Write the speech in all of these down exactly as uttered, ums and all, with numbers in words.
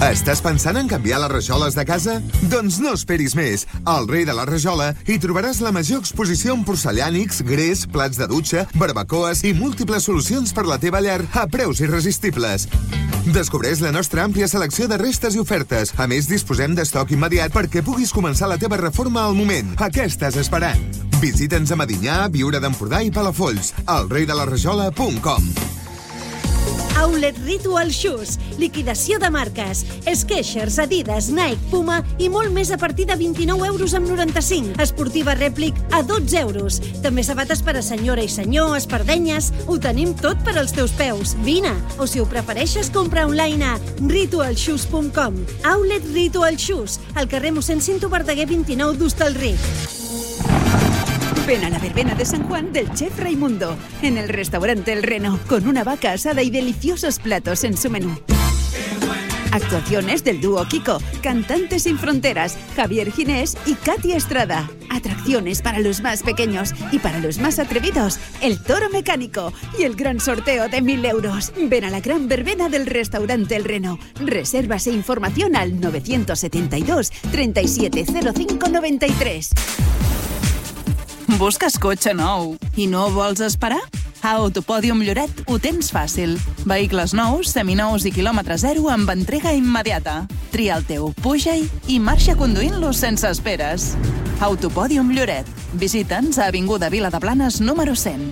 Estàs pensant en canviar les rajoles de casa? Doncs no esperis més. Al Rei de la Rajola hi trobaràs la major exposició en porcellànics, grés, plats de dutxa, barbacoes i múltiples solucions per la teva llar a preus irresistibles. Descobreix la nostra àmplia selecció de restes i ofertes. A més, disposem d'estoc immediat perquè puguis començar la teva reforma al moment. A què estàs esperant? Visita'ns a Medinyà, Biure d'Empordà i Palafolls. al rei de la rajola punt com. Outlet Ritual Shoes. Liquidació de marques. Skechers, Adidas, Nike, Puma i molt més a partir de vint-i-nou euros amb noranta-cinc. Esportiva Replic a dotze euros. També sabates per a senyora i senyor, espardenyes. Ho tenim tot per als teus peus. Vine. O si ho prefereixes, compra online a ritual shoes punt com. Outlet Ritual Shoes. Al carrer mossèn Cinto Verdaguer vint-i-nou d'Hostalric. Ven a la verbena de San Juan del chef Raimundo, en el restaurante El Reno, con una vaca asada y deliciosos platos en su menú. Actuaciones del dúo Kiko, Cantantes sin Fronteras, Javier Ginés y Katia Estrada. Atracciones para los más pequeños y para los más atrevidos, el toro mecánico y el gran sorteo de mil euros. Ven a la gran verbena del restaurante El Reno. Reservas e información al nueve siete dos, tres siete cero cinco nueve tres. Busques cotxe nou i no vols esperar? A Autopòdium Lloret ho tens fàcil. Vehicles nous, seminous i quilòmetre zero amb entrega immediata. Tria el teu, puja-hi i marxa conduint-los sense esperes. Autopòdium Lloret. Visita'ns a Avinguda Vila de Blanes número cent.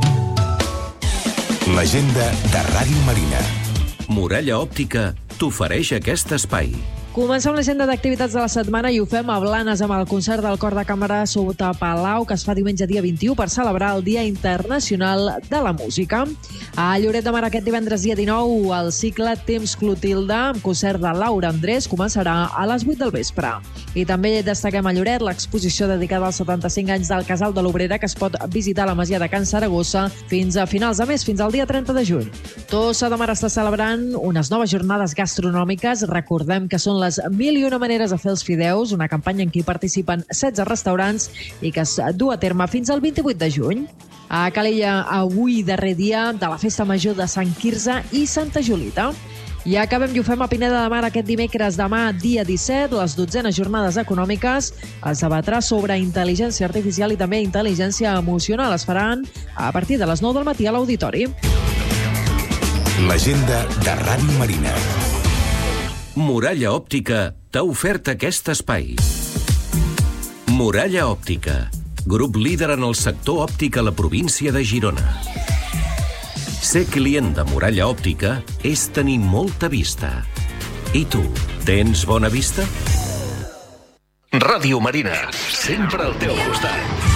L'agenda de Ràdio Marina. Muralla Òptica t'ofereix aquest espai. Comencem l'agenda d'activitats de la setmana i ho fem a Blanes amb el concert del Cor de Càmera Sota Palau, que es fa diumenge dia vint-i-u per celebrar el Dia Internacional de la Música. A Lloret de Mar aquest divendres dia dinou, el cicle Temps Clotilde, amb concert de Laura Andrés, començarà a les vuit del vespre. I també destaquem a Lloret l'exposició dedicada als setanta-cinc anys del Casal de l'Obrera, que es pot visitar a la Masia de Can Saragossa fins a finals de mes, fins al dia trenta de juny. Tossa de Mar està celebrant unes noves jornades gastronòmiques. Recordem que són les mil i una maneres de fer els fideus, una campanya en què participen setze restaurants i que es du a terme fins al vint-i-vuit de juny. A Calella, avui darrer dia de la Festa Major de Sant Quirze i Santa Julita. I acabem i ho fem a Pineda de Mar aquest dimecres. Demà, dia disset, les dotzenes jornades econòmiques es debatrà sobre intel·ligència artificial i també intel·ligència emocional. Es faran a partir de les nou del matí a l'Auditori. L'agenda de Ràdio Marina. Muralla Òptica t'ha ofert aquest espai. Muralla Òptica, grup líder en el sector òptic a la província de Girona. Ser client de Muralla Òptica és tenir molta vista. I tu, tens bona vista? Ràdio Marina, sempre al teu costat.